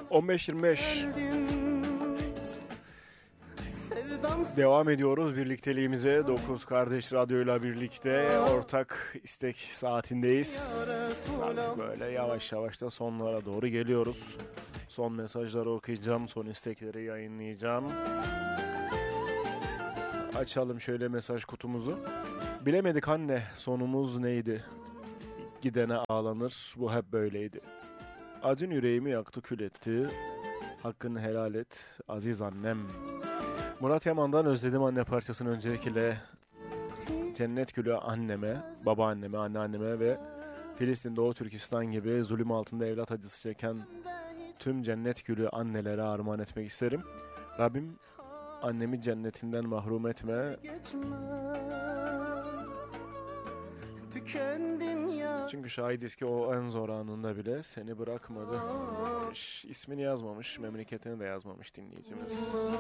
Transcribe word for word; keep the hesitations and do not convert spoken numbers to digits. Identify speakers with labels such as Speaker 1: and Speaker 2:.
Speaker 1: on beş yirmi beş devam ediyoruz birlikteliğimize. dokuz Kardeş Radyo'yla birlikte ortak istek saatindeyiz. Artık böyle yavaş yavaş da sonlara doğru geliyoruz. Son mesajları okuyacağım, son istekleri yayınlayacağım. Açalım şöyle mesaj kutumuzu. Bilemedik anne, sonumuz neydi? Gidene ağlanır, bu hep böyleydi. Acın yüreğimi yaktı, kül etti. Hakkını helal et aziz annem. Murat Yaman'dan Özledim Anne parçasını öncelikle cennet gülü anneme, babaanneme, anneanneme ve Filistin, Doğu Türkistan gibi zulüm altında evlat acısı çeken tüm cennet gülü annelere armağan etmek isterim. Rabbim annemi cennetinden mahrum etme. Çünkü şahidiz ki o en zor anında bile seni bırakmadı. İsmini yazmamış, memleketini de yazmamış dinleyicimiz.